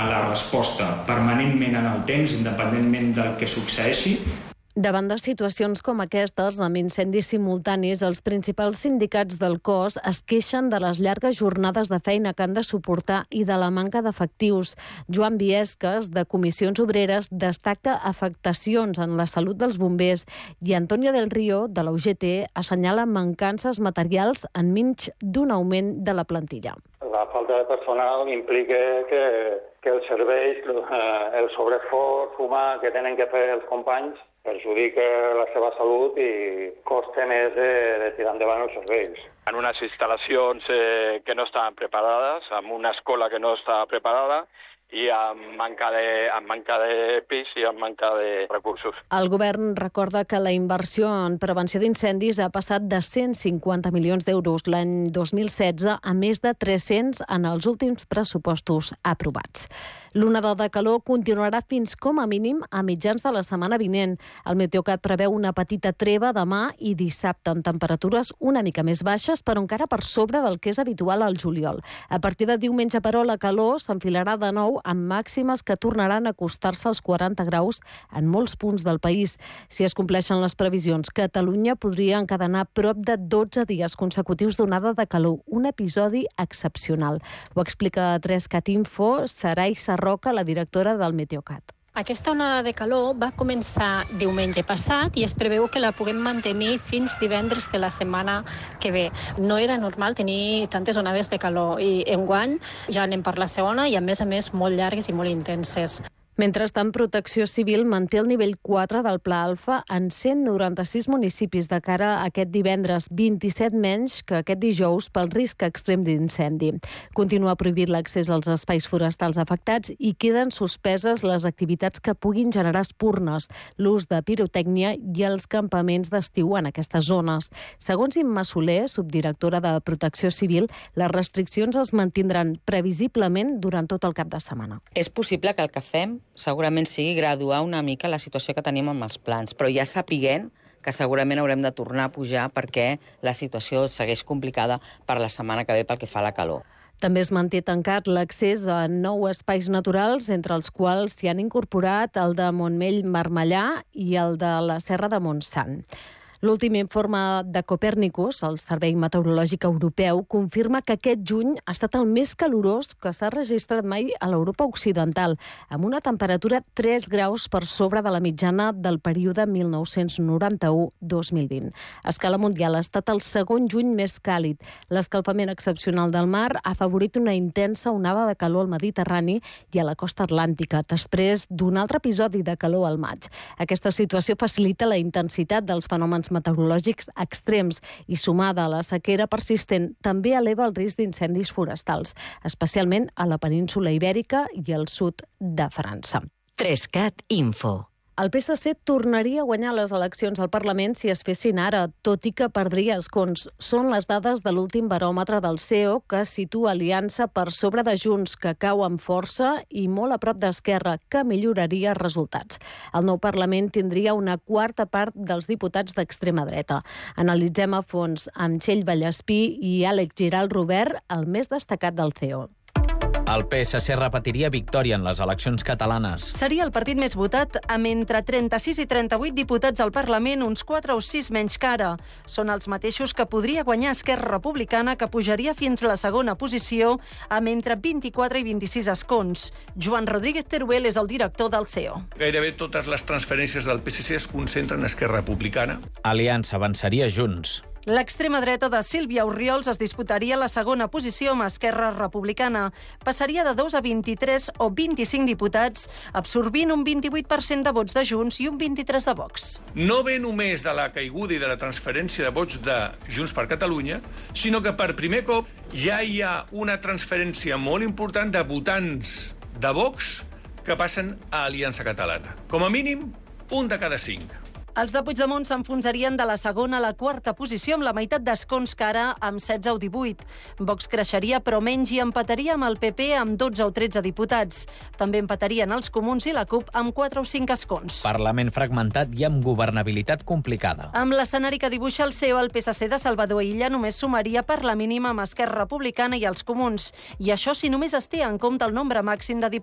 la resposta permanentment en el temps, independentment del que succeeixi. Davant de situacions com aquestes, amb incendis simultanis, els principals sindicats del cos es queixen de les llargues jornades de feina que han de suportar i de la manca d'efectius. Joan Viesques, de Comissions Obreres, destaca afectacions en la salut dels bombers i Antonio del Río, de la UGT, assenyala mancances materials enmig d'un augment de la plantilla. La falta de personal implica que els serveis, el sobreesforç humà que tenen que fer els companys perjudica la seva salut i costa més de tirar endavant els serveis. En unes instal·lacions que no estaven preparades, amb una escola que no estava preparada i amb manca de pis i amb manca de recursos. El govern recorda que la inversió en prevenció d'incendis ha passat de 150 milions d'euros l'any 2016 a més de 300 en els últims pressupostos aprovats. L'onada de calor continuarà fins com a mínim a mitjans de la setmana vinent. El Meteocat preveu una petita treva demà i dissabte amb temperatures una mica més baixes, però encara per sobre del que és habitual al juliol. A partir de diumenge, però, la calor s'enfilarà de nou amb màximes que tornaran a acostar-se als 40 graus en molts punts del país. Si es compleixen les previsions, Catalunya podria encadenar prop de 12 dies consecutius d'onada de calor, un episodi excepcional. Ho explica a 3cat Info Saray Sarroca, la directora del Meteocat. Aquesta onada de calor va començar diumenge passat i es preveu que la puguem mantenir fins divendres de la setmana que ve. No era normal tenir tantes onades de calor i enguany ja anem per la segona i a més molt llargues i molt intenses. Mentrestant, Protecció Civil manté el nivell 4 del Pla Alfa en 196 municipis de cara a aquest divendres, 27 menys que aquest dijous pel risc extrem d'incendi. Continua prohibit l'accés als espais forestals afectats i queden suspeses les activitats que puguin generar espurnes, l'ús de pirotècnia i els campaments d'estiu en aquestes zones. Segons Imma Soler, subdirectora de Protecció Civil, les restriccions es mantindran previsiblement durant tot el cap de setmana. És possible que el que fem segurament sigui graduar una mica la situació que tenim amb els plans, però ja sapiguent que segurament haurem de tornar a pujar perquè la situació segueix complicada per la setmana que ve pel que fa a la calor. També es manté tancat l'accés a 9 espais naturals, entre els quals s'hi han incorporat el de Montmell-Marmellà i el de la Serra de Montsant. L'últim informe de Copernicus, el Servei Meteorològic Europeu, confirma que aquest juny ha estat el més calorós que s'ha registrat mai a l'Europa Occidental, amb una temperatura 3 graus per sobre de la mitjana del període 1991-2020. A escala mundial ha estat el segon juny més càlid. L'escalfament excepcional del mar ha afavorit una intensa onada de calor al Mediterrani i a la costa atlàntica, després d'un altre episodi de calor al maig. Aquesta situació facilita la intensitat dels fenòmens meteorològics extrems i, sumada a la sequera persistent, també eleva el risc d'incendis forestals, especialment a la península Ibèrica i al sud de França. 3cat Info. El PSC tornaria a guanyar les eleccions al Parlament si es fessin ara, tot i que perdria escons. Són les dades de l'últim baròmetre del CEO, que situa Aliança per sobre de Junts, que cau amb força, i molt a prop d'Esquerra, que milloraria resultats. El nou Parlament tindria una quarta part dels diputats d'extrema dreta. Analitzem a fons amb Txell Vallespí i Àlex Giral Robert, el més destacat del CEO. El PSC repetiria victòria en les eleccions catalanes. Seria el partit més votat amb entre 36 i 38 diputats al Parlament, uns 4 o 6 menys que ara. Són els mateixos que podria guanyar Esquerra Republicana, que pujaria fins a la segona posició amb entre 24 i 26 escons. Joan Rodríguez Teruel és el director del CEO. Gairebé totes les transferències del PSC es concentren a Esquerra Republicana. Aliança avançaria Junts. L'extrema dreta de Sílvia Orriols es disputaria la segona posició amb Esquerra Republicana. Passaria de 2 a 23 o 25 diputats, absorbint un 28% de vots de Junts i un 23% de Vox. No ve només de la caiguda i de la transferència de vots de Junts per Catalunya, sinó que per primer cop ja hi ha una transferència molt important de votants de Vox que passen a Aliança Catalana. Com a mínim, un de cada 5. Els de Puigdemont s'enfonsarien de la segona a la quarta posició amb la meitat d'escons que ara amb 16 o 18. Vox creixeria però menys i empataria amb el PP amb 12 o 13 diputats. També empatarien els Comuns i la CUP amb 4 o 5 escons. Parlament fragmentat i amb governabilitat complicada. Amb l'escenari que dibuixa el CEO, el PSC de Salvador Illa només sumaria per la mínima amb Esquerra Republicana i els Comuns. I això si només es té en compte el nombre màxim de diputats